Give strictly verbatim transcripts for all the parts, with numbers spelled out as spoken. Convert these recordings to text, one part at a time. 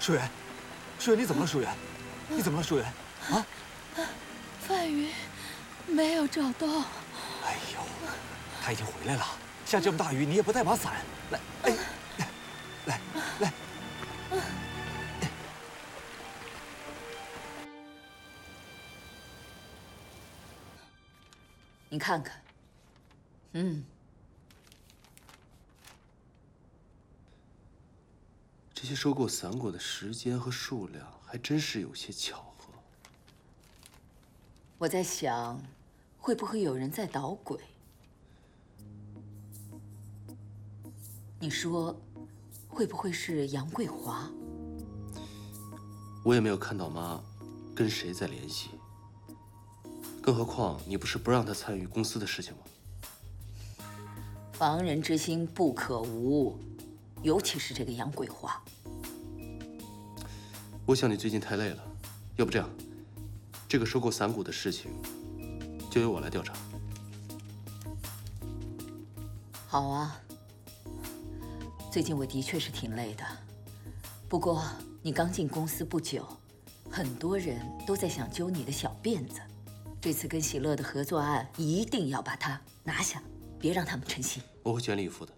舒媛，舒媛，你怎么了？舒媛，你怎么了？舒媛，啊？ 范云没有找到。 哎呦，他已经回来了。下这么大雨，你也不带把伞，来，哎，来，来。 你看看，嗯， 这些收购伞果的时间和数量还真是有些巧合。 我在想，会不会有人在捣鬼？你说，会不会是杨桂华？ 我也没有看到妈跟谁在联系。 更何况，你不是不让他参与公司的事情吗？ 防人之心不可无，尤其是这个杨桂华。 我想你最近太累了，要不这样，这个收购伞股的事情，就由我来调查。 好啊。最近我的确是挺累的，不过你刚进公司不久，很多人都在想揪你的小辫子。 这次跟喜乐的合作案一定要把它拿下，别让他们成心。 我会全力以赴的。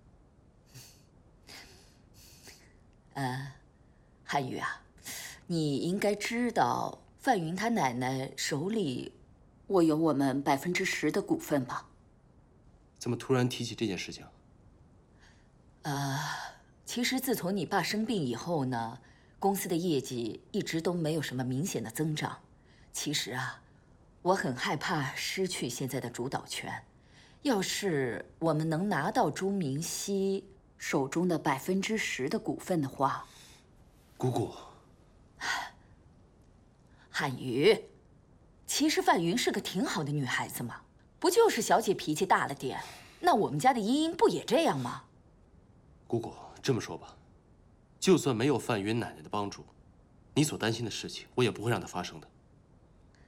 呃，汉宇啊，你应该知道范云他奶奶手里握有我们百分之十的股份吧？ 怎么突然提起这件事情？ 呃，其实自从你爸生病以后呢，公司的业绩一直都没有什么明显的增长。其实啊。 我很害怕失去现在的主导权。要是我们能拿到朱明熙手中的百分之十的股份的话， 姑姑， 汉宇，其实范云是个挺好的女孩子嘛，不就是小姐脾气大了点？那我们家的茵茵不也这样吗？ 姑姑，这么说吧，就算没有范云奶奶的帮助，你所担心的事情，我也不会让它发生的。